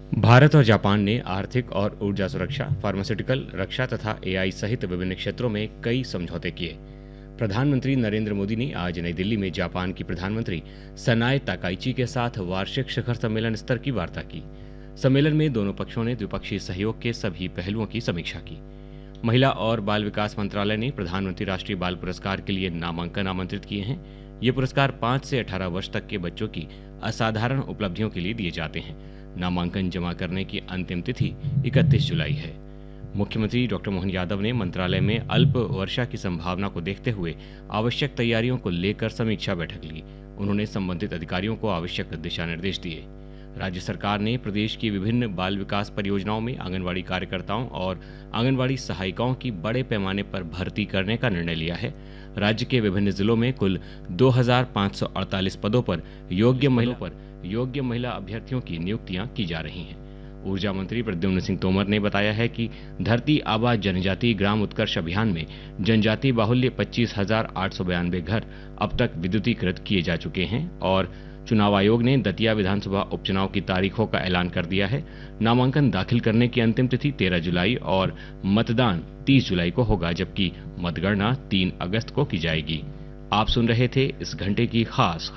भारत और जापान ने आर्थिक और ऊर्जा सुरक्षा, फार्मास्यूटिकल, रक्षा तथा एआई सहित विभिन्न क्षेत्रों में कई समझौते किए। प्रधानमंत्री नरेंद्र मोदी ने आज नई दिल्ली में जापान की प्रधानमंत्री सनाए ताकाइची के साथ वार्षिक शिखर सम्मेलन स्तर की वार्ता की। सम्मेलन में दोनों पक्षों ने द्विपक्षीय सहयोग के सभी पहलुओं की समीक्षा की। महिला और बाल विकास मंत्रालय ने प्रधानमंत्री राष्ट्रीय बाल पुरस्कार के लिए नामांकन आमंत्रित किए हैं। ये पुरस्कार 5 से 18 वर्ष तक के बच्चों की असाधारण उपलब्धियों के लिए दिए जाते हैं। नामांकन जमा करने की अंतिम तिथि 31 जुलाई है। मुख्यमंत्री डॉक्टर मोहन यादव ने मंत्रालय में अल्प वर्षा की संभावना को देखते हुए आवश्यक तैयारियों को लेकर समीक्षा बैठक ली। उन्होंने संबंधित अधिकारियों को आवश्यक दिशा निर्देश दिए। राज्य सरकार ने प्रदेश की विभिन्न बाल विकास परियोजनाओं में आंगनवाड़ी कार्यकर्ताओं और आंगनवाड़ी सहायिकाओं की बड़े पैमाने पर भर्ती करने का निर्णय लिया है। राज्य के विभिन्न जिलों में कुल 2548 पदों पर योग्य महिला अभ्यर्थियों की नियुक्तियां की जा रही हैं। ऊर्जा मंत्री प्रद्युम्न सिंह तोमर ने बताया है कि धरती आबा जनजाति ग्राम उत्कर्ष अभियान में जनजाति बाहुल्य 25,892 घर अब तक विद्युतीकृत किए जा चुके हैं और चुनाव आयोग ने दतिया विधानसभा उपचुनाव की तारीखों का ऐलान कर दिया है। नामांकन दाखिल करने की अंतिम तिथि 13 जुलाई और मतदान 30 जुलाई को होगा, जबकि मतगणना 3 अगस्त को की जाएगी। आप सुन रहे थे इस घंटे की खास